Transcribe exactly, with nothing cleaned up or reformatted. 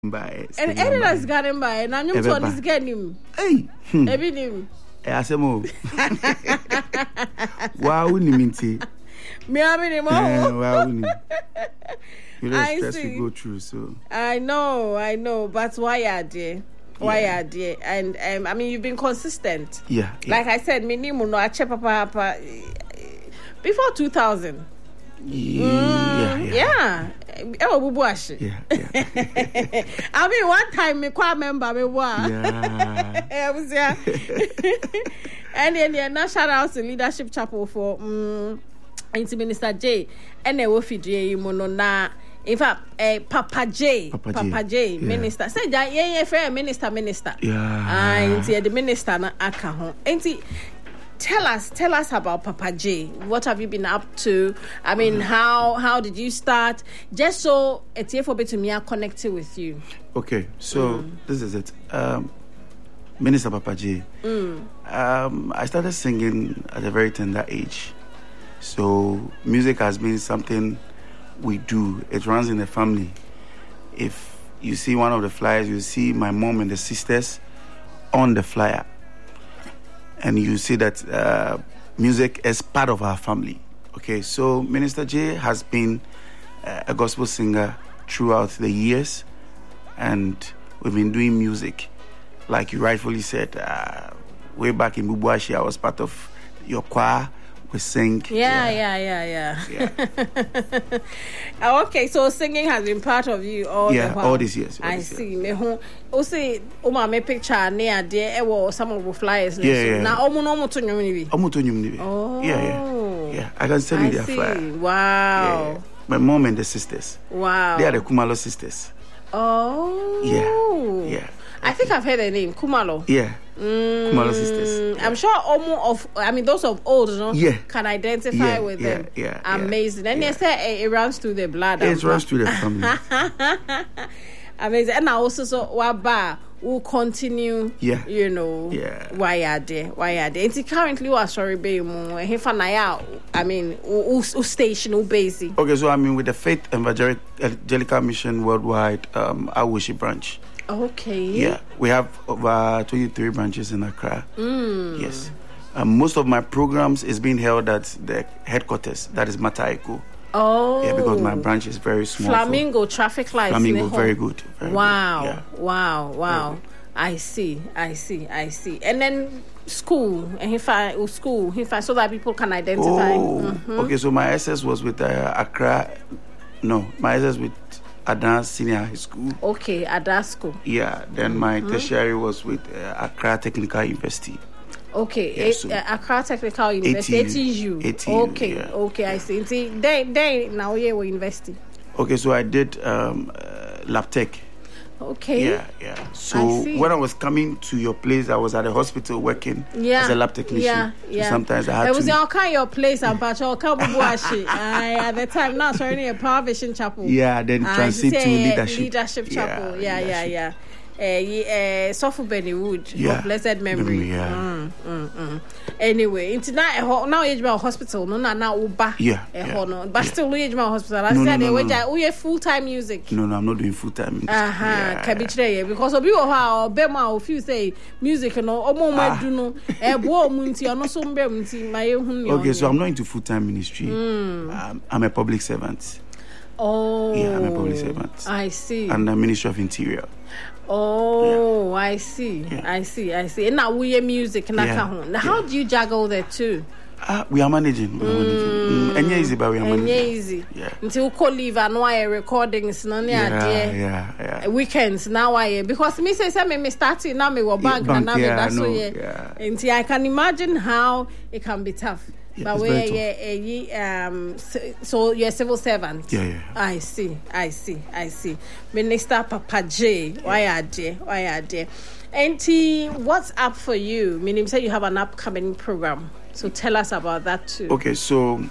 by and editors got him by and I'm going to get him. Hey, every him. I say more. Wow, we need me having more. Wow, we need. You know, stress we go through. So I know, I know, but why are they? Why yeah. are they? And um, I mean, you've been consistent. Yeah. yeah. Like I said, minimum no ache papa before two thousand. Yeah, mm, yeah, yeah. Oh, bubuashi. Yeah, yeah. I mean, one time me quite remember me wa. Yeah. I was yeah. And then yeah, now shout out to Leadership Chapel for um, Minister J. And they will feed you mono na. In fact, uh, Papa J, Papa, Papa J, J yeah. Minister. Say that yeah, yeah, fair minister, minister. Yeah. Ah, uh, the minister na akaho. Enti. Tell us, tell us about Papa J. What have you been up to? I mean, mm. how how did you start? Just so it's here for me to me connected with you. Okay, so mm. this is it. Um, Minister Papa J. Mm. Um, I started singing at a very tender age. So music has been something we do. It runs in the family. If you see one of the flyers, you see my mom and the sisters on the flyer. And you see that uh, music is part of our family. Okay, so Minister J has been uh, a gospel singer throughout the years, and we've been doing music. Like you rightfully said, uh, way back in Bubuashi, I was part of your choir. We sing. Yeah, yeah, yeah, yeah. yeah. yeah. Okay, so singing has been part of you all yeah, the while. all these years. All I this see. Year. Me also, Oma me picture near there. Or some of the flyers. Yeah, yeah. Now, omo no omo to nyumi. Omo to nyumi. Oh. Yeah, yeah. Yeah. I can send you their flyer. Wow. Yeah, yeah. My mom and the sisters. Wow. They are the Kumalo sisters. Oh. Yeah. Yeah. I think I've heard the name Kumalo. Yeah. Mm, Kumalo sisters. Yeah. I'm sure almost of I mean those of old, you know, yeah. can identify yeah, with yeah, them. Yeah. Amazing. Yeah, And yeah. they say it, it runs through the blood. It runs through the family. Amazing. And I also so waba will continue. Yeah. You know. Yeah. Why are they? Why are they? It's currently we are sorry be mo. He fanaya. I mean, who station who basic. Okay, so I mean with the Faith Evangelical Mission Worldwide, um, our worship branch. Okay. Yeah, we have over twenty-three branches in Accra. Mm. Yes. Um, most of my programs is being held at the headquarters, that is Mataiko. Oh. Yeah, because my branch is very small. Flamingo traffic lights. Flamingo, very good. Very wow. Good. Yeah. Wow. Wow. I see. I see. I see. And then school, and if I school, if I so that people can identify. Oh. Mm-hmm. Okay, so my S S was with uh, Accra. No, my S S with Adana Senior High School. Okay, Adana School. Yeah, then my mm-hmm. tertiary was with uh, Accra Technical University. Okay, yeah, a, so uh, Accra Technical University. A T U. A T U. Okay, Yeah. okay, I see. See, they, they now here we investing. Okay, so I did um, uh, lab tech. Okay. Yeah, yeah. So I when I was coming to your place, I was at a hospital working yeah. as a lab technician. Yeah, yeah. So sometimes I had it was to. It was kind your place and patch all Kabubuashi. I at the time now sorry a Power Vision Chapel. Yeah, then transit to leadership. Leadership Chapel. Yeah, yeah, leadership. yeah. Uh, uh, Sofu Benny Wood, yeah. of blessed memory. memory yeah. mm, mm, mm. Anyway, it's now now age about hospital. No, no, now uba. Yeah, yeah. No, but yeah. still age about hospital. I no, said no, no, they no, we are full time music. No, no, I'm not doing full time music. Uh huh. Yeah. Kabitre because of you how Bema if you say music no omo ma do no e bo omunti ono so mbe munti my ehun. Okay, so I'm not into full time ministry. Mm. Um, I'm a public servant. Oh. Yeah, I'm a public servant. I see. And the Ministry of Interior. Oh, yeah. I see. Yeah. I see. I see. And now we are music. Yeah. Now, how yeah. do you juggle that too? Uh, we are managing. We are mm. managing. And mm, easy, but we are managing. And easy. Yeah. Until we call leave and why recordings, no, yeah, yeah, yeah, yeah. Weekends now, I because me say say me starting now me work bank and now me that's so yeah. Until I can imagine how it can be tough. Yeah, but where yeah, um, so you're a civil servant. Yeah, yeah. I see, I see, I see. Minister Papa J, why are they? Why are they? Auntie, what's up for you? Meaning, say you have an upcoming program. So tell us about that too. Okay, so